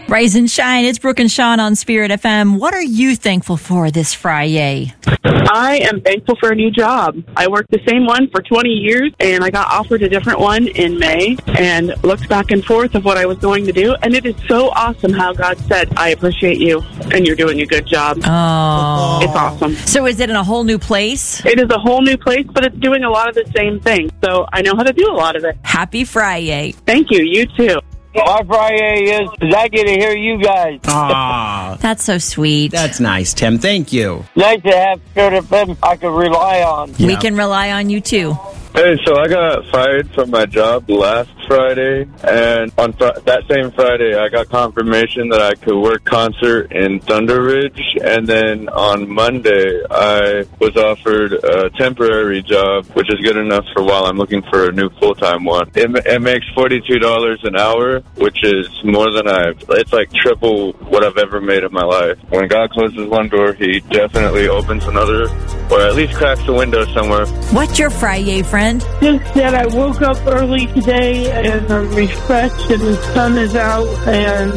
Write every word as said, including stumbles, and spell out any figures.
Rise and shine. It's Brooke and Sean on Spirit F M. What are you thankful for this Friday? I am thankful for a new job. I worked the same one for twenty years, and I got offered a different one in May and looked back and forth of what I was going to do. And it is so awesome how God said, I appreciate you, and you're doing a good job. Oh. It's awesome. So is it in a whole new place? It is a whole new place, but it's doing a lot of the same things. So I know how to do a lot of it. Happy Friday. Thank you. You too. My Friday is, is I get to hear you guys. Aw, That's so sweet. that's nice, Tim. Thank you. Nice to have Spirit F M I can rely on. We Yeah. can rely on you too. Hey, so I got fired from my job last Friday, and on fr- that same Friday, I got confirmation that I could work concert in Thunder Ridge, and then on Monday, I was offered a temporary job, which is good enough for while I'm looking for a new full-time one. It, ma- it makes forty-two dollars an hour, which is more than I've, it's like triple what I've ever made in my life. When God closes one door, He definitely opens another, or at least cracks the window somewhere. What's your Friday, friend? Just that I woke up early today and I'm refreshed and the sun is out and